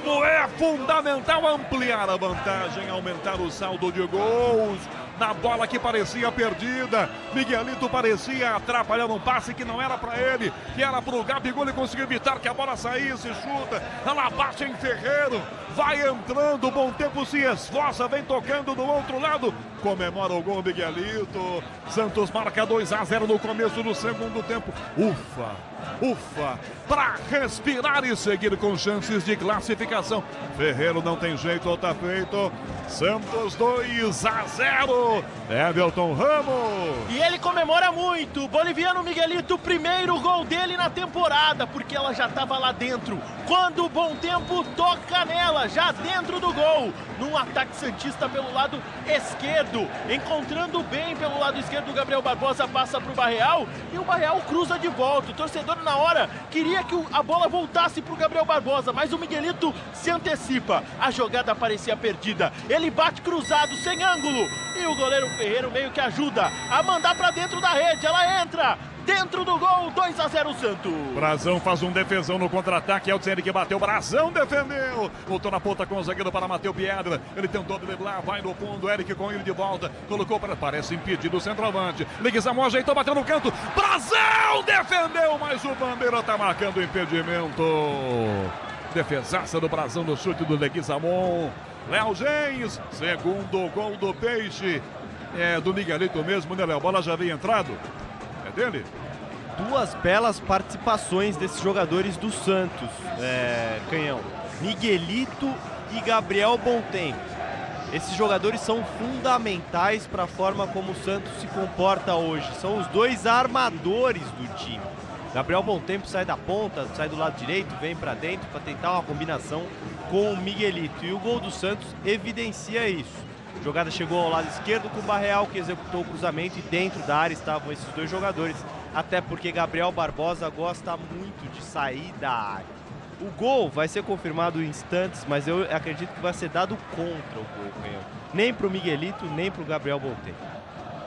Como é fundamental ampliar a vantagem, aumentar o saldo de gols. Na bola que parecia perdida, Miguelito parecia atrapalhando um passe que não era para ele, que era para o Gabigol. Ele conseguiu evitar que a bola saísse, chuta, ela bate em Ferreiro, vai entrando, Bom Tempo se esforça, vem tocando do outro lado, comemora o gol Miguelito. Santos marca 2-0 no começo do segundo tempo. Ufa, para respirar e seguir com chances de classificação. Ferreiro não tem jeito, ou tá feito. Santos 2-0. Everton Ramos. E ele comemora muito. O boliviano Miguelito, o primeiro gol dele na temporada, porque ela já estava lá dentro. Quando o Bom Tempo toca nela, já dentro do gol. Num ataque santista pelo lado esquerdo. Encontrando bem pelo lado esquerdo, o Gabriel Barbosa passa para o Barreal. E o Barreal cruza de volta. O torcedor na hora queria que a bola voltasse para o Gabriel Barbosa, mas o Miguelito se antecipa. A jogada parecia perdida. Ele bate cruzado, sem ângulo. E o goleiro Ferreiro meio que ajuda a mandar para dentro da rede. Ela entra dentro do gol, 2-0 Santos. Brazão faz um defesão no contra-ataque. Elton que bateu, Brazão defendeu. Voltou na ponta com o zagueiro para Matheus Piedra. Ele tentou driblar, vai no fundo. Eric com ele de volta. Colocou para. Parece impedido o centroavante. Leguizamon ajeitou, bateu no canto. Brazão defendeu, mas o Bandeira está marcando o impedimento. Defesaça do Brazão no chute do Leguizamon. Léo Gens, segundo gol do Peixe. É do Miguelito mesmo, né, Léo? A bola já havia entrado. É dele? Duas belas participações desses jogadores do Santos, Canhão. Miguelito e Gabriel Bom Tempo. Esses jogadores são fundamentais para a forma como o Santos se comporta hoje. São os dois armadores do time. Gabriel Bom Tempo sai da ponta, sai do lado direito, vem para dentro para tentar uma combinação com o Miguelito. E o gol do Santos evidencia isso. A jogada chegou ao lado esquerdo com o Barreal, que executou o cruzamento, e dentro da área estavam esses dois jogadores, até porque Gabriel Barbosa gosta muito de sair da área. O gol vai ser confirmado em instantes, mas eu acredito que vai ser dado contra o gol, Canhão. Nem para o Miguelito, nem para o Gabriel Bom Tempo.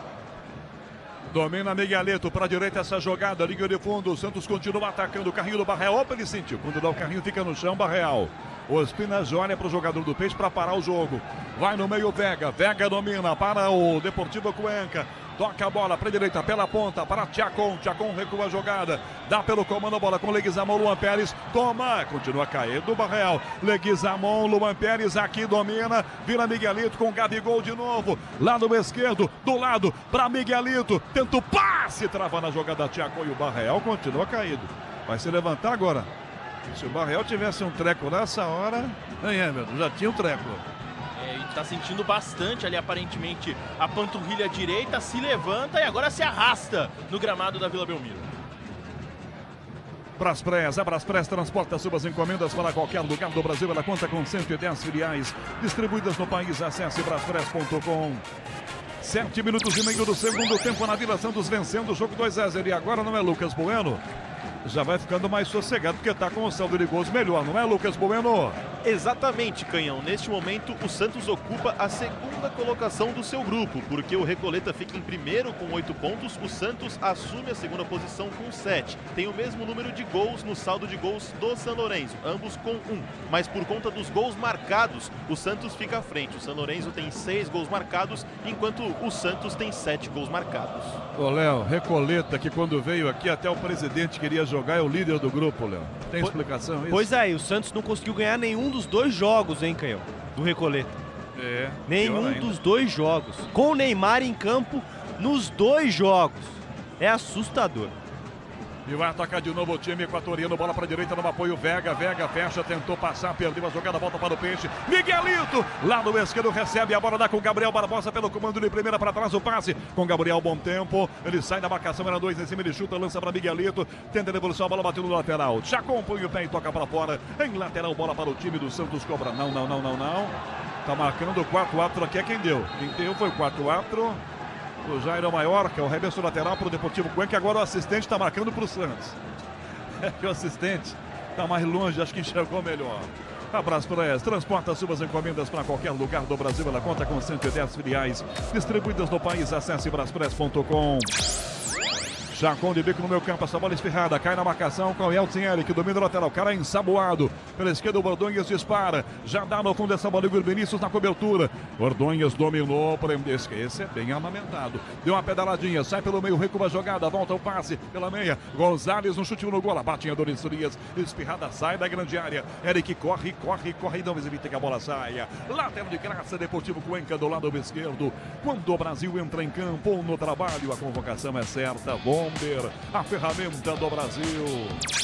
Domina Miguelito para a direita essa jogada, linha de fundo. O Santos continua atacando o carrinho do Barreal. Opa, ele sentiu. Quando dá o carrinho, fica no chão, Barreal. O Espinaz olha para o jogador do Peixe para parar o jogo. Vai no meio, Vega. Vega domina para o Deportivo Cuenca. Toca a bola para a direita, pela ponta, para Tchacon. Tchacon recua a jogada. Dá pelo comando a bola com Leguizamon, Luan Pérez. Toma, continua caindo o Barreal. Leguizamon, Luan Pérez aqui domina. Vira Miguelito com Gabigol de novo. Lado esquerdo, do lado para Miguelito. Tenta o passe, trava na jogada Tchacon e o Barreal continua caído. Vai se levantar agora. Se o Barreal tivesse um treco nessa hora, já tinha um treco. Tá sentindo bastante ali, aparentemente, a panturrilha direita, se levanta e agora se arrasta no gramado da Vila Belmiro. Braspress, a Braspress transporta suas encomendas para qualquer lugar do Brasil. Ela conta com 110 filiais distribuídas no país. Acesse braspress.com. 7 minutos e meio do segundo tempo na Vila Santos, vencendo o jogo 2-0. E agora não é Lucas Bueno? Já vai ficando mais sossegado porque está com o saldo de gols melhor, não é, Lucas Bueno? Exatamente, Canhão. Neste momento, o Santos ocupa a segunda colocação do seu grupo, porque o Recoleta fica em primeiro com 8 pontos, o Santos assume a segunda posição com 7. Tem o mesmo número de gols no saldo de gols do San Lorenzo, ambos com 1. Mas por conta dos gols marcados, o Santos fica à frente. O San Lorenzo tem 6 gols marcados, enquanto o Santos tem 7 gols marcados. Ô, Léo, Recoleta, que quando veio aqui até o presidente queria jogar, é o líder do grupo, Léo. Tem explicação isso? Pois é, e o Santos não conseguiu ganhar nenhum dos dois jogos, hein, Canhão? Do Recoleta. Nenhum dos dois jogos. Com o Neymar em campo nos dois jogos. É assustador. E vai atacar de novo o time equatoriano. Bola para a direita no apoio. Vega fecha, tentou passar, perdeu a jogada, volta para o Peixe. Miguelito, lá no esquerdo, recebe a bola, dá com o Gabriel Barbosa pelo comando de primeira para trás. O passe com Gabriel Bom Tempo. Ele sai da marcação, era 2 em cima, ele chuta, lança para Miguelito. Tenta a devolução, a bola bateu no lateral. Já compõe o pé e toca para fora. Em lateral, bola para o time do Santos. Cobra. Não. Tá marcando o quarto árbitro aqui, é quem deu. Quem deu foi o quarto árbitro. O Jairo Maiorca, o reverso lateral para o Deportivo Cuenca. Agora o assistente está marcando para o Santos. O assistente está mais longe, acho que enxergou melhor. A Braspress transporta suas encomendas para qualquer lugar do Brasil. Ela conta com 110 filiais distribuídas no país. Acesse braspress.com. Chacon de bico no meu campo, essa bola esfirrada, cai na marcação com o Elton que domina o lateral, cara ensaboado. Pela esquerda o Ordonhas dispara, já dá no fundo dessa bola, Igor Vinícius na cobertura. Ordonhas dominou, esse é bem amamentado. Deu uma pedaladinha, sai pelo meio, recua a jogada, volta o passe pela meia. Gonzalez no chute no gol, abate em Adonis Frias, espirrada, sai da grande área. Eric corre, não evita que a bola saia. Lateral de graça, Deportivo Cuenca do lado esquerdo. Quando o Brasil entra em campo no trabalho, a convocação é certa. Bomber, a ferramenta do Brasil.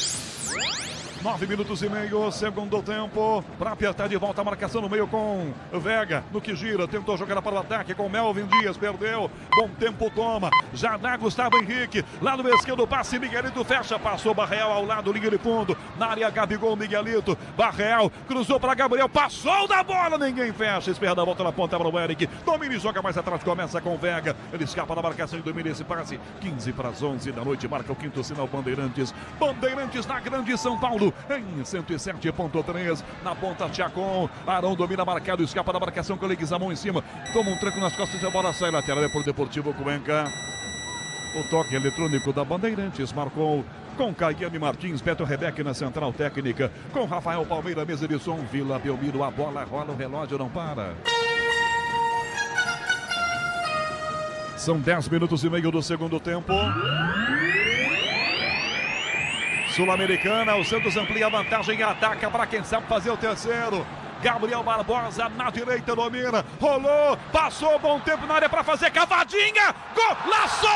9 minutos e meio, segundo tempo, para apertar de volta a marcação no meio com Vega, no que gira, tentou jogar para o ataque com Melvin Dias, perdeu, bom tempo toma, já dá Gustavo Henrique, lá no esquerdo, passe, Miguelito fecha, passou Barreal ao lado, linha de fundo, na área Gabigol, Miguelito, Barreal, cruzou para Gabriel, passou da bola, ninguém fecha, espera a volta na ponta para o Eric, domina e joga mais atrás, começa com Vega, ele escapa da marcação e domina esse passe, 15 para as 11 da noite, marca o quinto sinal Bandeirantes na grande São Paulo, em 107.3, na ponta Chacon, Arão domina marcado, escapa da marcação com o Leguizamon em cima, toma um tranco nas costas e a bola sai lateral, é por Deportivo Cuenca. O toque eletrônico da Bandeirantes marcou com Caiane Martins, Beto Rebeque na central técnica, com Rafael Palmeira, mesa de som, Vila Belmiro, a bola rola, o relógio não para. São 10 minutos e meio do segundo tempo. Sul-Americana, o Santos amplia a vantagem e ataca para quem sabe fazer o terceiro. Gabriel Barbosa na direita domina, rolou, passou, bom tempo na área para fazer cavadinha, golaço!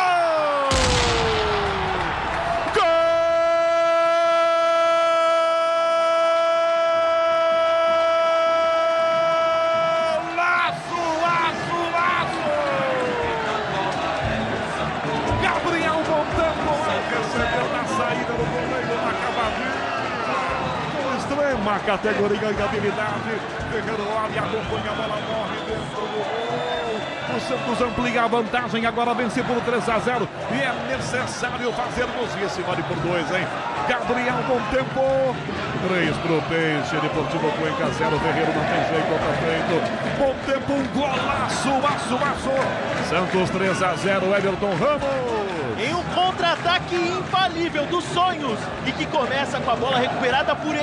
Uma categoria de habilidade. Ferreiro olha, acompanha a bola, morre dentro do gol. O Santos amplia a vantagem, agora vence por 3-0 e é necessário fazermos isso. Vale por 2, hein? Gabriel, bom tempo. 3 pro Peixe, Deportivo Cuenca 0. Ferreiro não tem jeito, outra feito. Bom tempo, um golaço, aço. Santos 3-0, Everton Ramos. Em um contra-ataque infalível dos sonhos e que começa com a bola recuperada por